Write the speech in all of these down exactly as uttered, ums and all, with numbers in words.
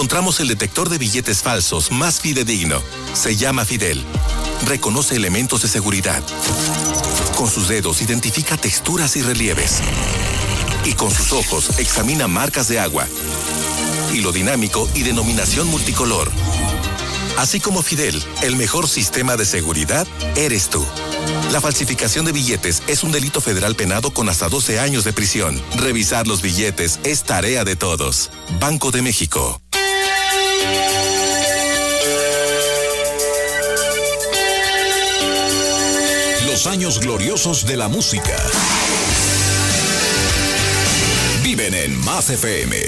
encontramos el detector de billetes falsos más fidedigno. Se llama Fidel. Reconoce elementos de seguridad. Con sus dedos identifica texturas y relieves. Y con sus ojos examina marcas de agua. Hilo dinámico y denominación multicolor. Así como Fidel, el mejor sistema de seguridad eres tú. La falsificación de billetes es un delito federal penado con hasta doce años de prisión. Revisar los billetes es tarea de todos. Banco de México. Los años gloriosos de la música viven en Más F M.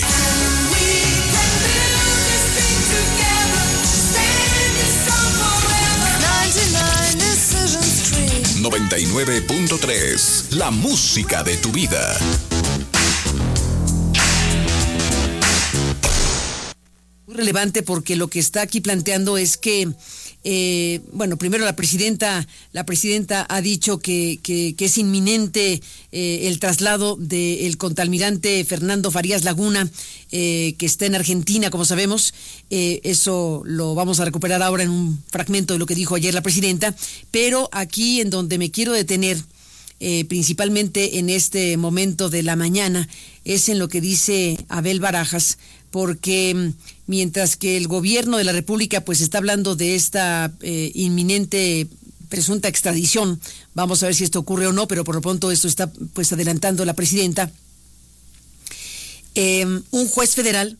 noventa y nueve punto tres, la música de tu vida. Muy relevante porque lo que está aquí planteando es que Eh, bueno, primero la presidenta, la presidenta ha dicho que, que, que es inminente eh, el traslado del contraalmirante Fernando Farías Laguna, eh, que está en Argentina, como sabemos. Eh, eso lo vamos a recuperar ahora en un fragmento de lo que dijo ayer la presidenta, pero aquí en donde me quiero detener, eh, principalmente en este momento de la mañana, es en lo que dice Abel Barajas, porque mientras que el gobierno de la República pues está hablando de esta eh, inminente presunta extradición, vamos a ver si esto ocurre o no, pero por lo pronto esto está pues adelantando la presidenta. Eh, un juez federal,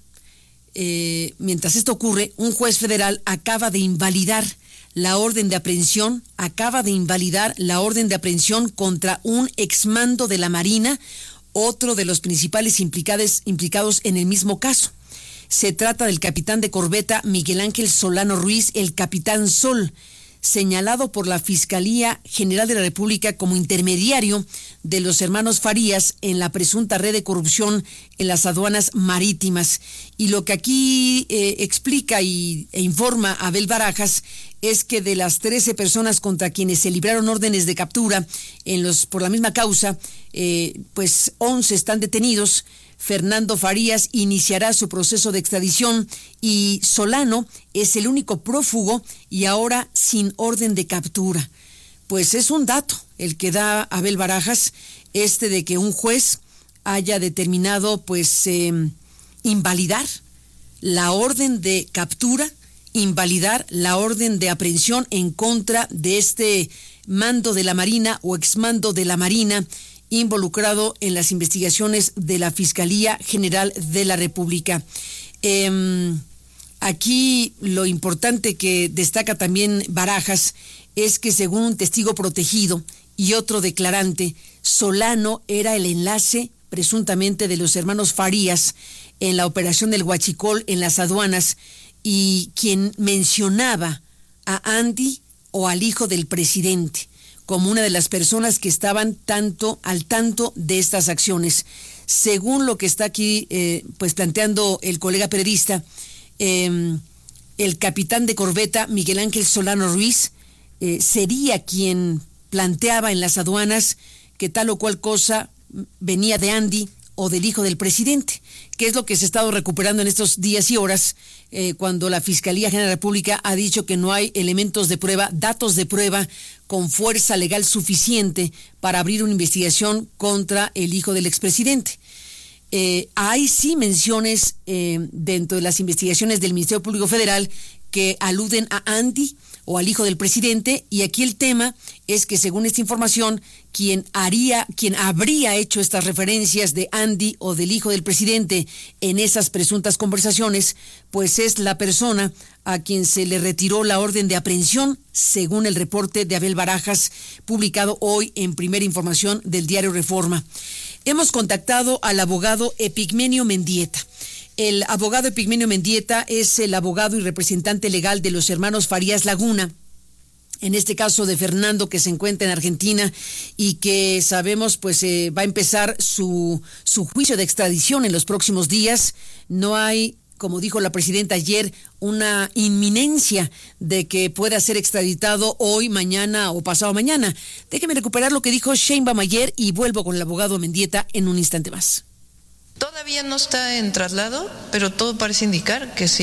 eh, mientras esto ocurre, un juez federal acaba de invalidar la orden de aprehensión, acaba de invalidar la orden de aprehensión contra un exmando de la Marina, otro de los principales implicados, implicados en el mismo caso. Se trata del capitán de corbeta Miguel Ángel Solano Ruiz, el Capitán Sol, señalado por la Fiscalía General de la República como intermediario de los hermanos Farías en la presunta red de corrupción en las aduanas marítimas. Y lo que aquí eh, explica y, e informa Abel Barajas es que de las trece personas contra quienes se libraron órdenes de captura en los por la misma causa, eh, pues once están detenidos. Fernando Farías iniciará su proceso de extradición y Solano es el único prófugo y ahora sin orden de captura. Pues es un dato el que da Abel Barajas, este de que un juez haya determinado pues eh, invalidar la orden de captura, invalidar la orden de aprehensión en contra de este mando de la Marina o exmando de la Marina involucrado en las investigaciones de la Fiscalía General de la República. Eh, aquí lo importante que destaca también Barajas es que según un testigo protegido y otro declarante, Solano era el enlace presuntamente de los hermanos Farías en la operación del Huachicol en las aduanas y quien mencionaba a Andy o al hijo del presidente como una de las personas que estaban tanto al tanto de estas acciones. Según lo que está aquí eh, pues planteando el colega periodista, eh, el capitán de corbeta Miguel Ángel Solano Ruiz eh, sería quien planteaba en las aduanas que tal o cual cosa venía de Andy o del hijo del presidente, que es lo que se ha estado recuperando en estos días y horas, eh, cuando la Fiscalía General de la República ha dicho que no hay elementos de prueba, datos de prueba con fuerza legal suficiente para abrir una investigación contra el hijo del expresidente. Eh, hay sí menciones eh, dentro de las investigaciones del Ministerio Público Federal que aluden a Andy o al hijo del presidente, y aquí el tema es que según esta información, quien haría, quien habría hecho estas referencias de Andy o del hijo del presidente en esas presuntas conversaciones, pues es la persona a quien se le retiró la orden de aprehensión, según el reporte de Abel Barajas, publicado hoy en Primera Información del diario Reforma. Hemos contactado al abogado Epigmenio Mendieta. El abogado Epigmenio Mendieta es el abogado y representante legal de los hermanos Farías Laguna, en este caso de Fernando, que se encuentra en Argentina y que sabemos pues eh, va a empezar su, su juicio de extradición en los próximos días. No hay, como dijo la presidenta ayer, una inminencia de que pueda ser extraditado hoy, mañana o pasado mañana. Déjeme recuperar lo que dijo Sheinbaum ayer y vuelvo con el abogado Mendieta en un instante más. Todavía no está en traslado, pero todo parece indicar que sí.